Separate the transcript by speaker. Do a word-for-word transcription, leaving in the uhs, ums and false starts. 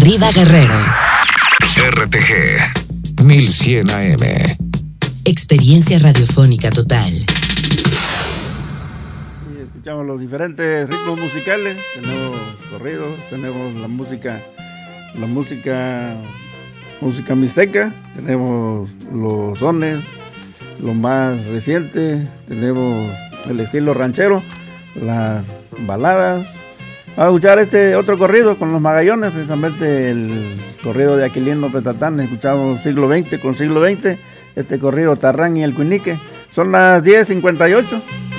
Speaker 1: Arriba Guerrero.
Speaker 2: R T G mil cien A M.
Speaker 1: Experiencia radiofónica total.
Speaker 3: Y escuchamos los diferentes ritmos musicales. Tenemos corridos, tenemos la música, la música, música mixteca, tenemos los sones, lo más reciente, tenemos el estilo ranchero, las baladas. Vamos a escuchar este otro corrido con los Magallones, precisamente el corrido de Aquilino Petatán. Escuchamos siglo veinte con siglo veinte, este corrido Tarrán y el Cuinique. Son las diez cincuenta y ocho.